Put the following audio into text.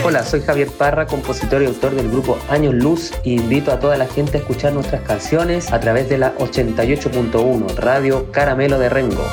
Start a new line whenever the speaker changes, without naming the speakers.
Hola, soy Javier Parra, compositor y autor del grupo Años Luz, e invito a toda la gente a escuchar nuestras canciones a través de la 88.1 Radio Caramelo de Rengo.